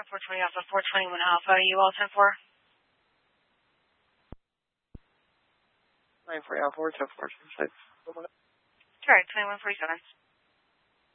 10-420 Alpha, 421 Alpha. You all 10-4? 9-4 Alpha, 10-4, 6. Correct, 2147.